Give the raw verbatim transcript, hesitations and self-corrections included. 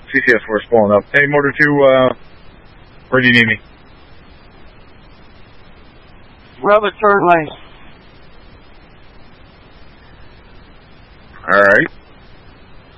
C C S force pulling up. Hey, Motor two, uh, where do you need me? Rubber turn lane. Alright.